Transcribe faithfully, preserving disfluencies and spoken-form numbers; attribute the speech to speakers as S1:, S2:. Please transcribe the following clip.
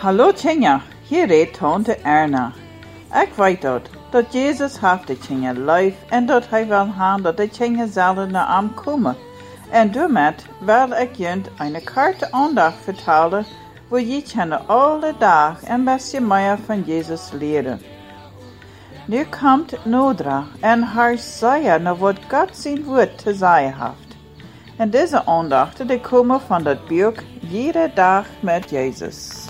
S1: Hallo Tjinja, hier redt tante Erna. Ik weet dat, dat Jezus heeft de Tjinja lief en dat hij wil gaan dat de Tjinja zullen naar hem komen. En daarmee wil ik jullie een korte aandacht vertellen, waar je kunnen alle dagen een beetje meer van Jezus leren. Nu komt Nodra en haar zeggen naar wat God zijn woord te zeggen heeft. En deze aandachten die komen van dat boek Iedere Dag met Jezus.